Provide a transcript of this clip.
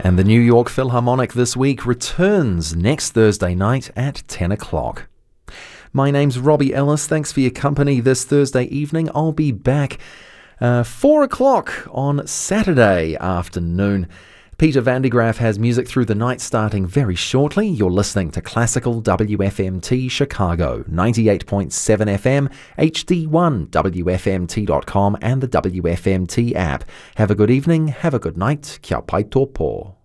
And the New York Philharmonic this week returns next Thursday night at 10 o'clock. My name's Robbie Ellis. Thanks for your company this Thursday evening. I'll be back 4 o'clock on Saturday afternoon. Peter Van de Graaff has music through the night starting very shortly. You're listening to Classical WFMT Chicago, 98.7 FM, HD1, WFMT.com and the WFMT app. Have a good evening, have a good night. Kia pai tō pō.